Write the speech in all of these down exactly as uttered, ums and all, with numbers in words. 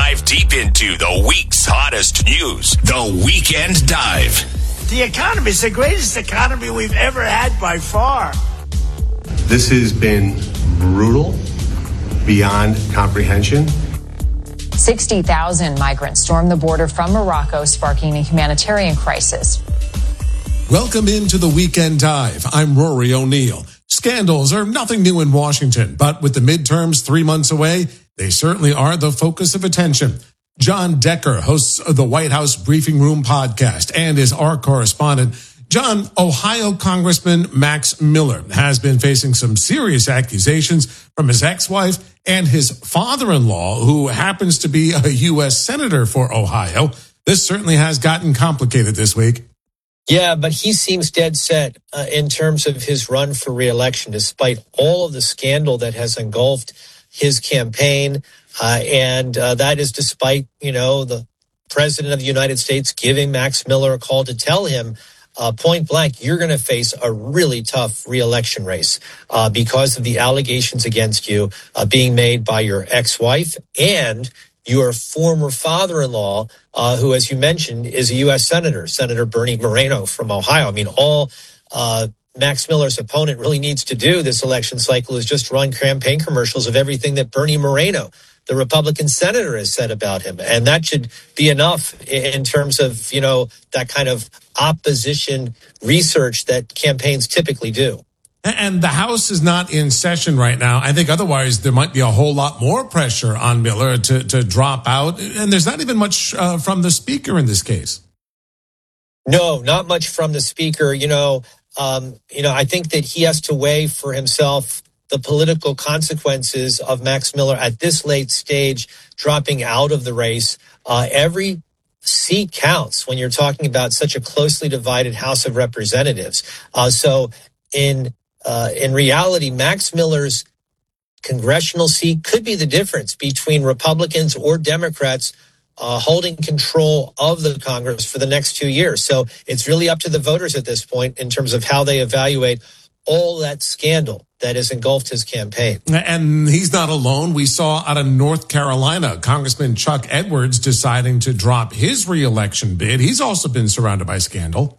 dive deep into the week's hottest news. The Weekend Dive. The economy is the greatest economy we've ever had by far. This has been brutal, beyond comprehension. sixty thousand migrants stormed the border from Morocco, sparking a humanitarian crisis. Welcome into the Weekend Dive. I'm Rory O'Neill. Scandals are nothing new in Washington, but with the midterms three months away, they certainly are the focus of attention. John Decker hosts the White House Briefing Room podcast and is our correspondent. John, Ohio Congressman Max Miller has been facing some serious accusations from his ex-wife and his father-in-law, who happens to be a U S senator for Ohio. This certainly has gotten complicated this week. Yeah, but he seems dead set uh, in terms of his run for re-election, despite all of the scandal that has engulfed his campaign. Uh, and uh, that is despite, you know, the president of the United States giving Max Miller a call to tell him uh, point blank, you're going to face a really tough re-election race uh, because of the allegations against you uh, being made by your ex-wife and your former father-in-law, uh, who, as you mentioned, is a U S senator, Senator Bernie Moreno from Ohio. I mean, all uh, Max Miller's opponent really needs to do this election cycle is just run campaign commercials of everything that Bernie Moreno, the Republican senator, has said about him. And that should be enough in terms of, you know, that kind of opposition research that campaigns typically do. And the House is not in session right now. I think otherwise there might be a whole lot more pressure on Miller to, to drop out. And there's not even much uh, from the speaker in this case. No, not much from the speaker. You know, um, you know, I think that he has to weigh for himself the political consequences of Max Miller at this late stage dropping out of the race. Uh, every seat counts when you're talking about such a closely divided House of Representatives. Uh, so in Uh, in reality, Max Miller's congressional seat could be the difference between Republicans or Democrats uh, holding control of the Congress for the next two years. So it's really up to the voters at this point in terms of how they evaluate all that scandal that has engulfed his campaign. And he's not alone. We saw out of North Carolina, Congressman Chuck Edwards deciding to drop his reelection bid. He's also been surrounded by scandal.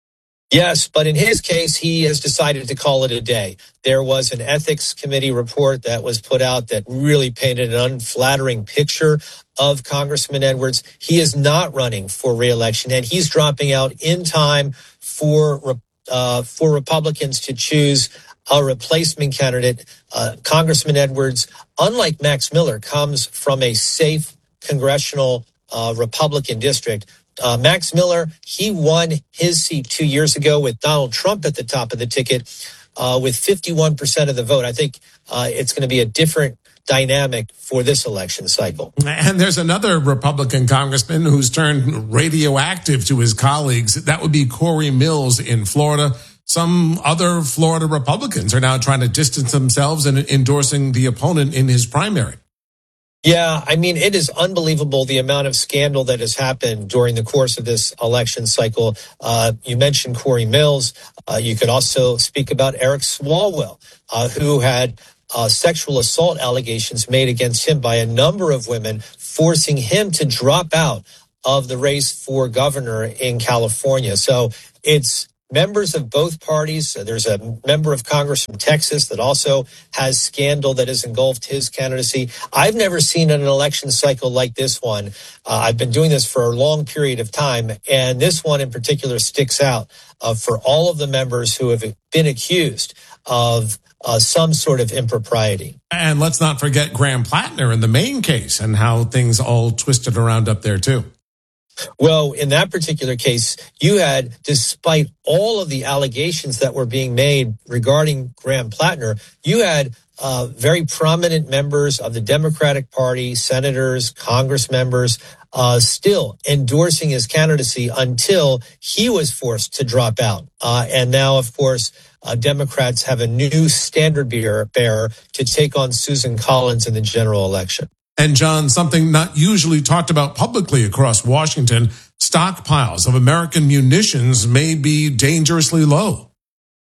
Yes, but in his case, he has decided to call it a day. There was an ethics committee report that was put out that really painted an unflattering picture of Congressman Edwards. He is not running for re-election, and he's dropping out in time for uh, for Republicans to choose a replacement candidate. Uh, Congressman Edwards, unlike Max Miller, comes from a safe congressional uh, Republican district. Uh, Max Miller, he won his seat two years ago with Donald Trump at the top of the ticket uh, with fifty-one percent of the vote. I think uh, it's going to be a different dynamic for this election cycle. And there's another Republican congressman who's turned radioactive to his colleagues. That would be Corey Mills in Florida. Some other Florida Republicans are now trying to distance themselves and endorsing the opponent in his primary. Yeah, I mean, it is unbelievable the amount of scandal that has happened during the course of this election cycle. Uh, you mentioned Corey Mills. Uh, you could also speak about Eric Swalwell, uh, who had uh, sexual assault allegations made against him by a number of women, forcing him to drop out of the race for governor in California. So it's members of both parties. There's a member of Congress from Texas that also has scandal that has engulfed his candidacy. I've never seen an election cycle like this one. Uh, I've been doing this for a long period of time, and this one in particular sticks out uh, for all of the members who have been accused of uh, some sort of impropriety. And let's not forget Graham Plattner in the Maine case and how things all twisted around up there too. Well, in that particular case, you had, despite all of the allegations that were being made regarding Graham Plattner, you had uh, very prominent members of the Democratic Party, senators, Congress members, uh, still endorsing his candidacy until he was forced to drop out. Uh, and now, of course, uh, Democrats have a new standard bearer to take on Susan Collins in the general election. And John, something not usually talked about publicly across Washington, stockpiles of American munitions may be dangerously low.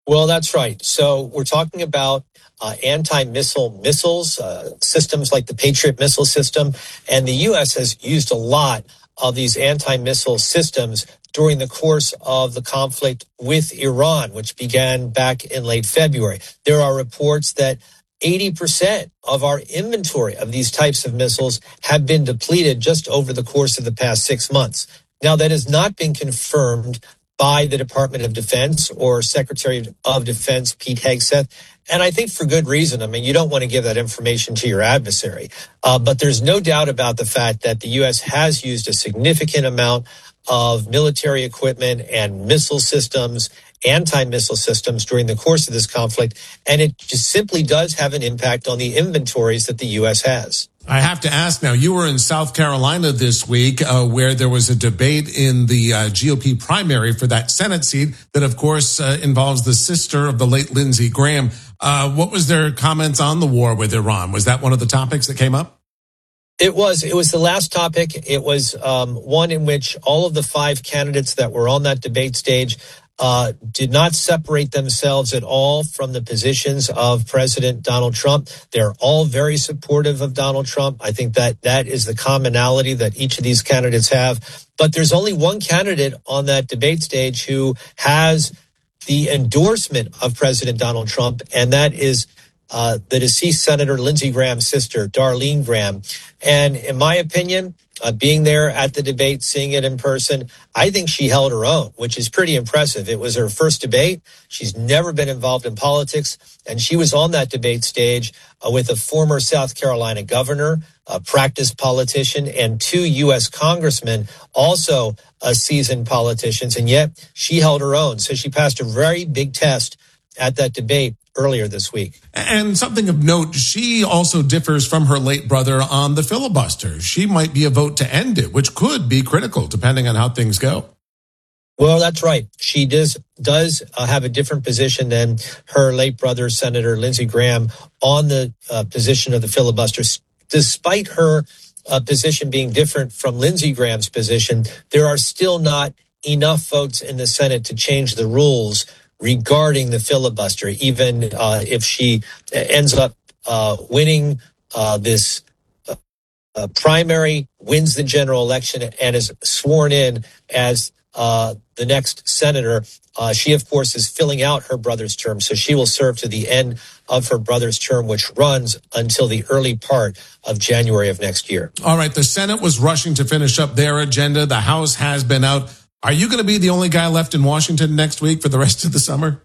Well, that's right. So we're talking about uh, anti-missile missiles, uh, systems like the Patriot missile system. And the U S has used a lot of these anti-missile systems during the course of the conflict with Iran, which began back in late February. There are reports that eighty percent of our inventory of these types of missiles have been depleted just over the course of the past six months. Now, that has not been confirmed by the Department of Defense or Secretary of Defense Pete Hegseth. And I think for good reason. I mean, you don't want to give that information to your adversary. Uh, but there's no doubt about the fact that the U S has used a significant amount of military equipment and missile systems, anti-missile systems during the course of this conflict. And it just simply does have an impact on the inventories that the U S has. I have to ask now, you were in South Carolina this week uh, where there was a debate in the uh, G O P primary for that Senate seat that, of course, uh, involves the sister of the late Lindsey Graham. Uh, what was their comments on the war with Iran? Was that one of the topics that came up? It was. It was the last topic. It was um, one in which all of the five candidates that were on that debate stage Uh, did not separate themselves at all from the positions of President Donald Trump. They're all very supportive of Donald Trump. I think that that is the commonality that each of these candidates have. But there's only one candidate on that debate stage who has the endorsement of President Donald Trump, and that is uh, the deceased Senator Lindsey Graham's sister, Darlene Graham. And in my opinion, Uh, being there at the debate, seeing it in person, I think she held her own, which is pretty impressive. It was her first debate. She's never been involved in politics, and she was on that debate stage uh, with a former South Carolina governor, a practiced politician, and two U S congressmen, also uh, seasoned politicians, and yet she held her own. So she passed a very big test at that debate earlier this week. And something of note, she also differs from her late brother on the filibuster. She might be a vote to end it, which could be critical depending on how things go. Well, that's right. She does does uh, have a different position than her late brother, Senator Lindsey Graham, on the uh, position of the filibuster. Despite her uh, position being different from Lindsey Graham's position, there are still not enough votes in the Senate to change the rules regarding the filibuster, even uh, if she ends up uh, winning uh, this uh, uh, primary, wins the general election, and is sworn in as uh, the next senator. Uh, she, of course, is filling out her brother's term, so she will serve to the end of her brother's term, which runs until the early part of January of next year. All right, the Senate was rushing to finish up their agenda. The House has been out. Are you going to be the only guy left in Washington next week for the rest of the summer?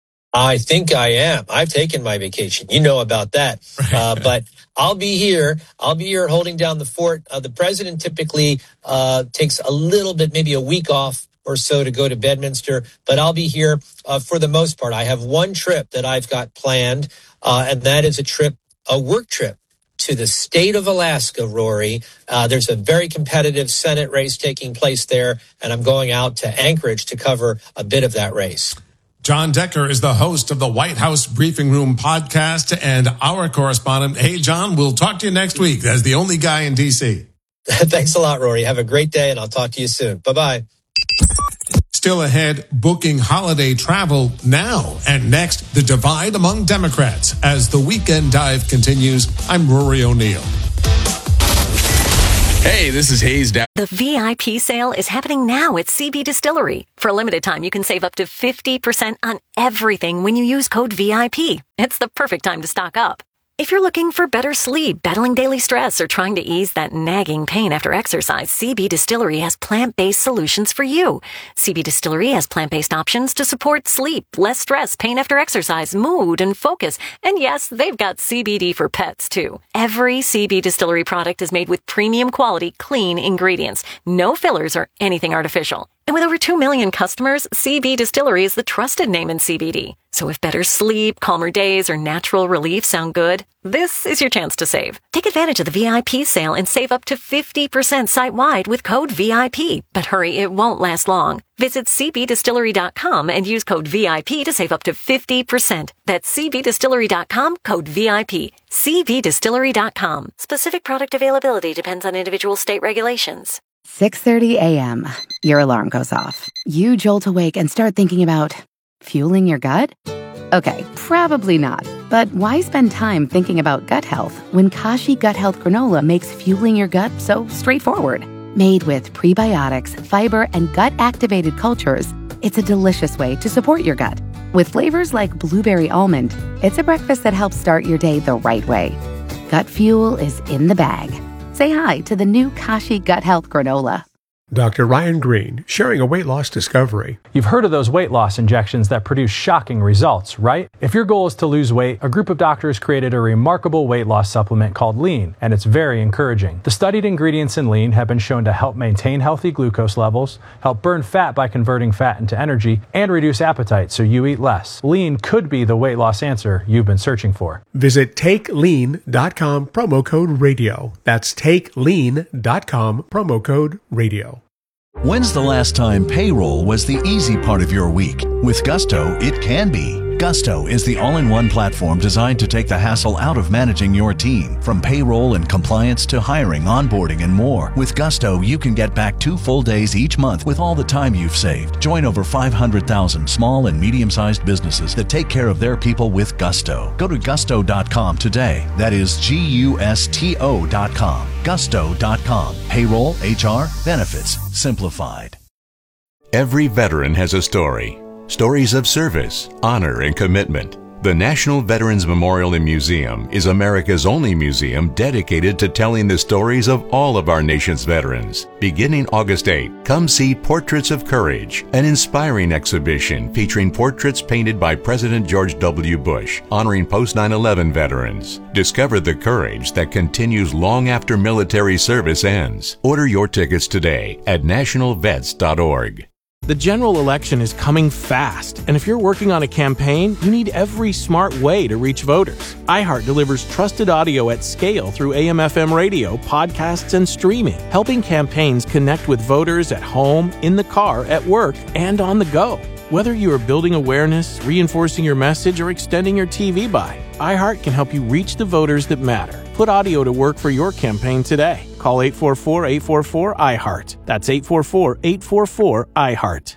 I think I am. I've taken my vacation. You know about that. Uh, but I'll be here. I'll be here holding down the fort. Uh, the president typically uh, takes a little bit, maybe a week off or so to go to Bedminster. But I'll be here uh, for the most part. I have one trip that I've got planned, uh, and that is a trip, a work trip to the state of Alaska, Rory. Uh, there's a very competitive Senate race taking place there, and I'm going out to Anchorage to cover a bit of that race. John Decker is the host of the White House Briefing Room podcast and our correspondent. Hey, John, we'll talk to you next week as the only guy in D C. Thanks a lot, Rory. Have a great day, and I'll talk to you soon. Bye-bye. Still ahead, booking holiday travel now. And next, the divide among Democrats. As the Weekend Dive continues, I'm Rory O'Neill. Hey, this is Hayes. Da- the V I P sale is happening now at C B Distillery. For a limited time, you can save up to fifty percent on everything when you use code V I P. It's the perfect time to stock up. If you're looking for better sleep, battling daily stress, or trying to ease that nagging pain after exercise, C B Distillery has plant-based solutions for you. C B Distillery has plant-based options to support sleep, less stress, pain after exercise, mood, and focus. And yes, they've got C B D for pets, too. Every C B Distillery product is made with premium quality, clean ingredients. No fillers or anything artificial. And with over two million customers, C B Distillery is the trusted name in C B D. So if better sleep, calmer days, or natural relief sound good, this is your chance to save. Take advantage of the V I P sale and save up to fifty percent site-wide with code V I P. But hurry, it won't last long. Visit C B distillery dot com and use code V I P to save up to fifty percent. That's C B distillery dot com, code V I P. C B distillery dot com. Specific product availability depends on individual state regulations. six thirty a.m. Your alarm goes off. You jolt awake and start thinking about fueling your gut? Okay, probably not. But why spend time thinking about gut health when Kashi Gut Health Granola makes fueling your gut so straightforward? Made with prebiotics, fiber, and gut-activated cultures, it's a delicious way to support your gut. With flavors like blueberry almond, it's a breakfast that helps start your day the right way. Gut fuel is in the bag. Say hi to the new Kashi Gut Health Granola. Doctor Ryan Green, sharing a weight loss discovery. You've heard of those weight loss injections that produce shocking results, right? If your goal is to lose weight, a group of doctors created a remarkable weight loss supplement called Lean, and it's very encouraging. The studied ingredients in Lean have been shown to help maintain healthy glucose levels, help burn fat by converting fat into energy, and reduce appetite so you eat less. Lean could be the weight loss answer you've been searching for. Visit take lean dot com, promo code radio. That's take lean dot com, promo code radio. When's the last time payroll was the easy part of your week? With Gusto, it can be. Gusto is the all-in-one platform designed to take the hassle out of managing your team. From payroll and compliance to hiring, onboarding, and more. With Gusto, you can get back two full days each month with all the time you've saved. Join over five hundred thousand small and medium-sized businesses that take care of their people with Gusto. Go to gusto dot com today. That is G U S T O dot com. gusto dot com. Payroll, H R, benefits, simplified. Every veteran has a story. Stories of service, honor, and commitment. The National Veterans Memorial and Museum is America's only museum dedicated to telling the stories of all of our nation's veterans. Beginning August eighth, come see Portraits of Courage, an inspiring exhibition featuring portraits painted by President George W. Bush, honoring post nine eleven veterans. Discover the courage that continues long after military service ends. Order your tickets today at national vets dot org. The general election is coming fast, and if you're working on a campaign, you need every smart way to reach voters. iHeart delivers trusted audio at scale through A M F M radio, podcasts, and streaming, helping campaigns connect with voters at home, in the car, at work, and on the go. Whether you are building awareness, reinforcing your message, or extending your T V buy, iHeart can help you reach the voters that matter. Put audio to work for your campaign today. Call eight four four, eight four four, I heart. That's eight four four, eight four four, I heart.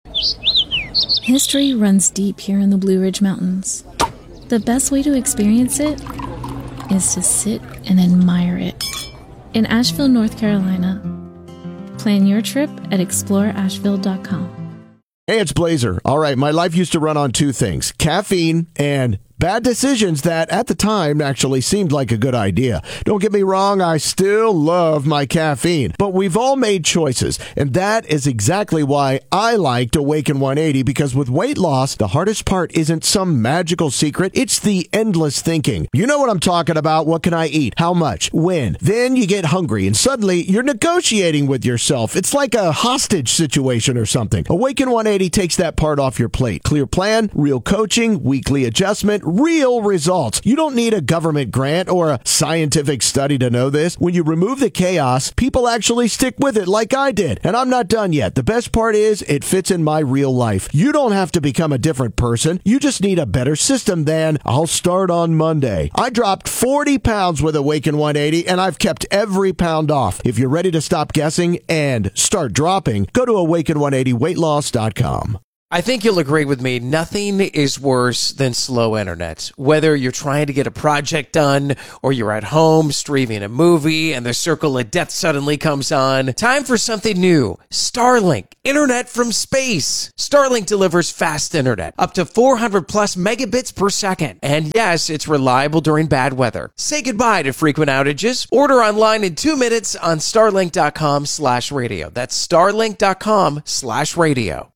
History runs deep here in the Blue Ridge Mountains. The best way to experience it is to sit and admire it. In Asheville, North Carolina. Plan your trip at explore asheville dot com. Hey, it's Blazer. All right, my life used to run on two things, caffeine and bad decisions that at the time actually seemed like a good idea. Don't get me wrong, I still love my caffeine, but we've all made choices, and that is exactly why I liked Awaken one eighty, because with weight loss, the hardest part isn't some magical secret, it's the endless thinking. You know what I'm talking about. What can I eat? How much? When? Then you get hungry, and suddenly you're negotiating with yourself. It's like a hostage situation or something. Awaken one eighty takes that part off your plate. Clear plan, real coaching, weekly adjustment, real results. You don't need a government grant or a scientific study to know this. When you remove the chaos, people actually stick with it like I did. And I'm not done yet. The best part is it fits in my real life. You don't have to become a different person. You just need a better system than I'll start on Monday. I dropped forty pounds with Awaken one eighty, and I've kept every pound off. If you're ready to stop guessing and start dropping, go to awaken one eighty weight loss dot com. I think you'll agree with me. Nothing is worse than slow internet. Whether you're trying to get a project done or you're at home streaming a movie and the circle of death suddenly comes on, time for something new. Starlink, internet from space. Starlink delivers fast internet, up to four hundred plus megabits per second. And yes, it's reliable during bad weather. Say goodbye to frequent outages. Order online in two minutes on starlink dot com slash radio. That's starlink dot com slash radio.